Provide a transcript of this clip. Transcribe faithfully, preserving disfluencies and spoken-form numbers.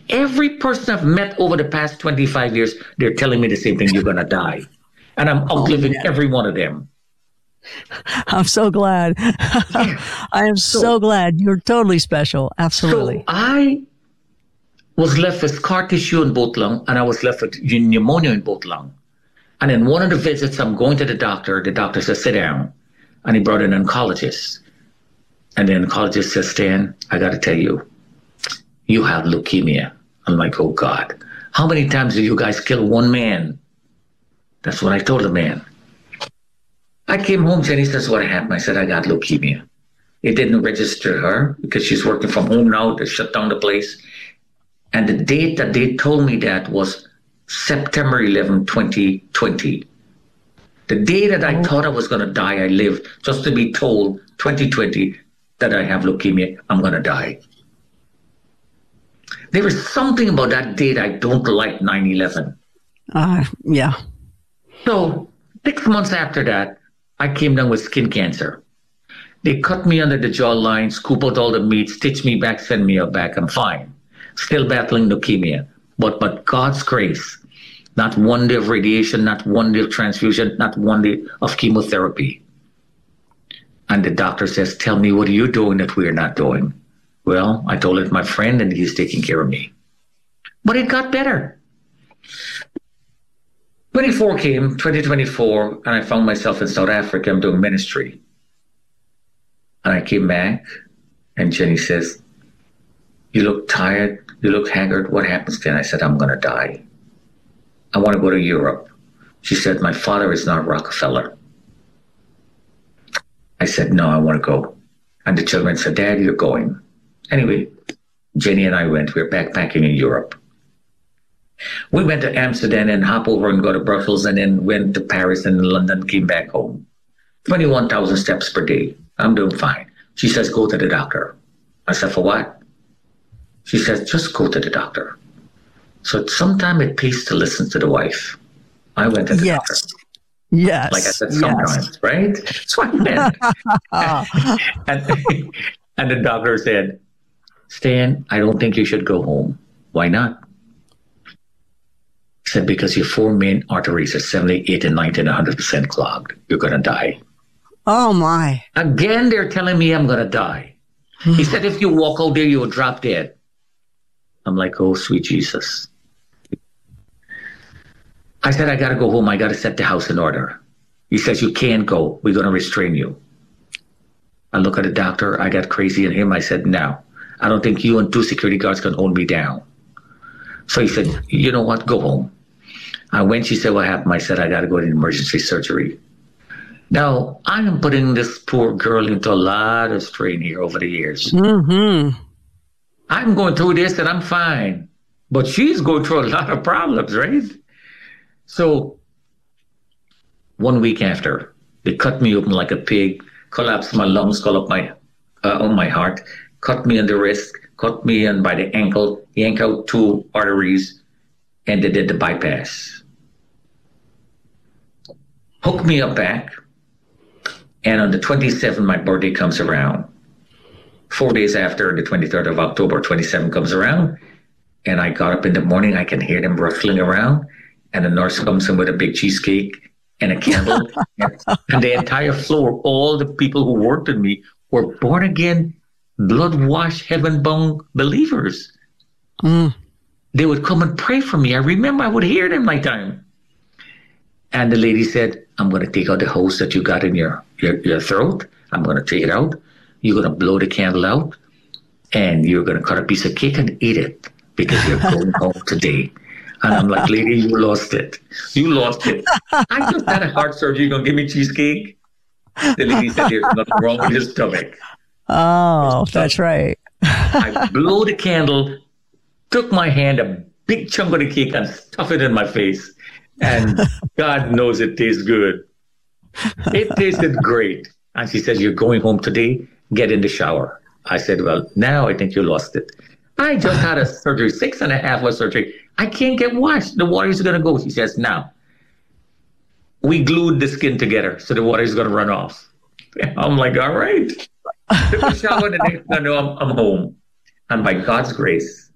every person I've met over the past twenty-five years, they're telling me the same thing, you're going to die. And I'm outliving oh, every one of them. I'm so glad. Yeah. I am so, so glad. You're totally special. Absolutely. So I was left with scar tissue in both lungs, and I was left with pneumonia in both lungs. And in one of the visits, I'm going to the doctor. The doctor says, sit down. And he brought in an oncologist. And the oncologist says, Stan, I got to tell you, you have leukemia. I'm like, oh, God. How many times did you guys kill one man? That's what I told the man. I came home, Jenny says, what happened? I said, I got leukemia. It didn't register her because she's working from home now. They shut down the place. And the date that they told me that was September eleventh, twenty twenty. The day that I thought I was going to die, I lived just to be told, twenty twenty, that I have leukemia, I'm going to die. There is something about that date I don't like, nine eleven. Uh, yeah. So six months after that, I came down with skin cancer. They cut me under the jawline, scoop out all the meat, stitch me back, send me back. I'm fine. Still battling leukemia. But but God's grace, not one day of radiation, not one day of transfusion, not one day of chemotherapy. And the doctor says, tell me, what are you doing that we're not doing? Well, I told it my friend, and he's taking care of me. But it got better. twenty-four came, twenty twenty-four, and I found myself in South Africa. I'm doing ministry. And I came back, and Jenny says, you look tired, you look haggard. What happens then? I said, I'm going to die. I want to go to Europe. She said, my father is not Rockefeller. I said, no, I want to go. And the children said, Dad, you're going. Anyway, Jenny and I went. We were backpacking in Europe. We went to Amsterdam and hop over and go to Brussels, and then went to Paris and London, came back home. twenty-one thousand steps per day. I'm doing fine. She says, go to the doctor. I said, for what? She says, just go to the doctor. So sometimes it pays to listen to the wife. I went to the yes. doctor. Yes. Like I said, sometimes, yes. Right? That's what I meant. and, and the doctor said, Stan, I don't think you should go home. Why not? He said, because your four main arteries are seventy, eighty, ninety, and one hundred percent clogged. You're going to die. Oh, my. Again, they're telling me I'm going to die. He said, if you walk out there, you will drop dead. I'm like, oh, sweet Jesus. I said, I got to go home. I got to set the house in order. He says, you can't go. We're going to restrain you. I look at the doctor. I got crazy in him. I said, no, I don't think you and two security guards can hold me down. So he said, you know what? Go home. I went. She said, what happened? I said, I got to go to emergency surgery. Now, I am putting this poor girl into a lot of strain here over the years. Mm-hmm. I'm going through this and I'm fine. But she's going through a lot of problems, right? So one week after, they cut me open like a pig, collapsed my lungs, cut up my, uh, on my heart, cut me on the wrist, cut me in by the ankle, yanked out two arteries, and they did the bypass. Hooked me up back. And on the twenty-seventh, my birthday comes around. Four days after, the twenty-third of October, twenty-seven comes around, and I got up in the morning. I can hear them rustling around, and the nurse comes in with a big cheesecake and a candle, and, and the entire floor, all the people who worked with me were born again, blood-washed, heaven-bound believers. Mm. They would come and pray for me. I remember I would hear them nighttime. And the lady said, I'm going to take out the hose that you got in your, your, your throat. I'm going to take it out. You're going to blow the candle out, and you're going to cut a piece of cake and eat it because you're going home today. And I'm like, lady, you lost it. You lost it. I just had a heart surgery. You're going to give me cheesecake? The lady said, there's nothing wrong with your stomach. Oh, that's right. I blew the candle, took my hand, a big chunk of the cake, and stuffed it in my face. And God knows it tastes good. It tasted great. And she says, you're going home today? Get in the shower. I said, well, now I think you lost it. I just had a surgery, six and a half hour surgery. I can't get washed. The water is going to go. She says, now, we glued the skin together, so the water is going to run off. I'm like, all right. Took a shower, the next thing I know, I'm, I'm home. And by God's grace,